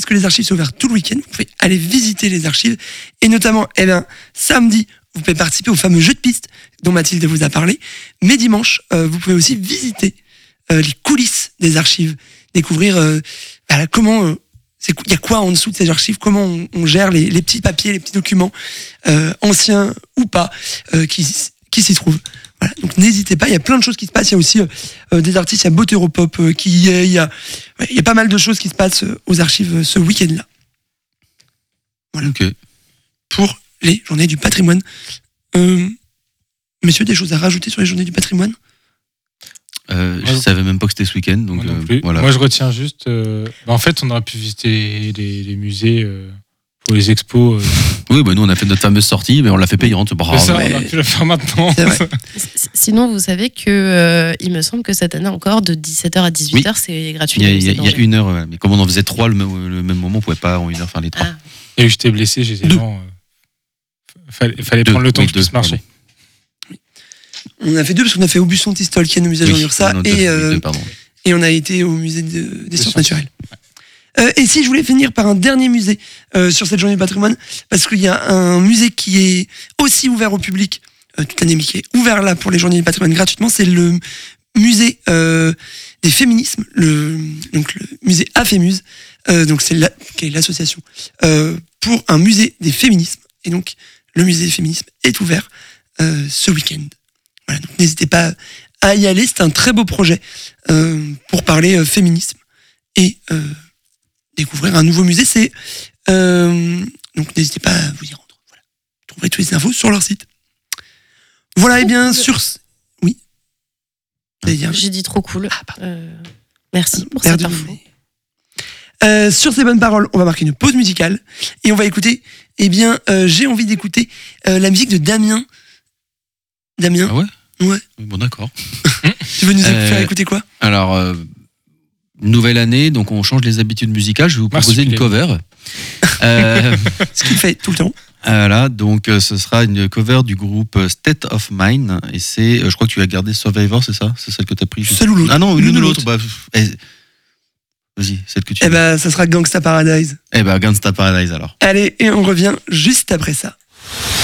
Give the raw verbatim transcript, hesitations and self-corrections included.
parce que les archives sont ouvertes tout le week-end. Vous pouvez aller visiter les archives. Et notamment, eh bien, samedi, vous pouvez participer au fameux jeu de piste dont Mathilde vous a parlé. Mais dimanche, euh, vous pouvez aussi visiter euh, les coulisses des archives. Découvrir euh, bah, comment... Euh, il y a quoi en dessous de ces archives, comment on, on gère les, les petits papiers, les petits documents, euh, anciens ou pas, euh, qui, qui s'y trouvent. Voilà, donc n'hésitez pas, il y a plein de choses qui se passent. Il y a aussi euh, des artistes, il y a Botéropop, euh, qui il y a, il y a, il y a pas mal de choses qui se passent aux archives euh, ce week-end-là. Voilà. Okay. Pour les journées du patrimoine. Euh, messieurs, des choses à rajouter sur les journées du patrimoine? Euh, je savais même pas que c'était ce week-end, donc Moi, euh, voilà. Moi je retiens juste. Euh, bah, en fait, on aurait pu visiter les, les, les musées euh, pour les expos. Euh. Oui, bah nous on a fait notre fameuse sortie, mais on l'a fait payante. Bravo. Ça, on aurait pu la faire maintenant. Sinon, vous savez que euh, il me semble que cette année encore, de dix-sept heures à dix-huit heures, oui. C'est gratuit. Il y a, il y a, il y a une heure, mais comme on en faisait trois le même, le même moment, on pouvait pas en une heure faire les trois. Ah. Et j'étais blessé, j'étais lent. Euh, fallait fallait deux, prendre le temps oui, que je puisse marcher. On a fait deux parce qu'on a fait Aubusson Tistol qui est au musée Jean Ursa oui, et, euh, deux, et on a été au musée de, des sciences naturelles. Euh, et si je voulais finir par un dernier musée euh, sur cette journée du patrimoine, parce qu'il y a un musée qui est aussi ouvert au public euh, toute l'année, mais qui est ouvert là pour les journées du patrimoine gratuitement, c'est le musée euh, des féminismes, le, donc le musée Afémuse, euh, donc c'est la, qui est l'association euh, pour un musée des féminismes. Et donc le musée des féminismes est ouvert euh, ce week-end. Voilà, donc n'hésitez pas à y aller, c'est un très beau projet euh, pour parler euh, féminisme et euh, découvrir un nouveau musée. C'est euh, donc n'hésitez pas à vous y rendre. Voilà, vous trouverez toutes les infos sur leur site. Voilà, et bien sur oui. J'ai dit trop cool. Ah, euh, merci pour Perdu, cette info. Euh, sur ces bonnes paroles, on va marquer une pause musicale et on va écouter. Eh bien, euh, j'ai envie d'écouter euh, la musique de Damien. Damien. Ah ouais. Ouais. Bon, d'accord. Tu veux nous euh, faire écouter quoi? Alors, euh, nouvelle année, donc on change les habitudes musicales. Je vais vous proposer une cover. euh, Ce qu'il fait tout le temps. Voilà, donc euh, ce sera une cover du groupe State of Mind. Et c'est, euh, je crois que tu as gardé Survivor, c'est ça? C'est celle que tu as pris? Celle ou l'autre. Ah non, l'une ou l'autre. Bah, eh, vas-y, celle que tu Eh bah, ça sera Gangsta Paradise. Eh bah, Gangsta Paradise alors. Allez, et on revient juste après ça.